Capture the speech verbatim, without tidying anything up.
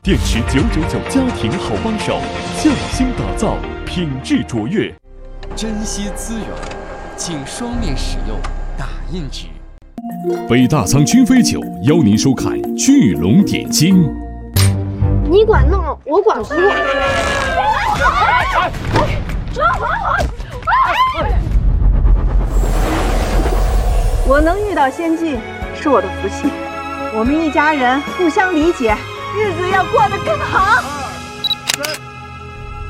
电池九九九家庭好帮手，匠心打造，品质卓越。 珍惜资源，请双面使用打印纸。 北大仓君飞酒邀您收看《巨龙点睛》。 你管弄，我管不。 我能遇到仙境是我的福气，我们一家人互相理解，日子要过得更好。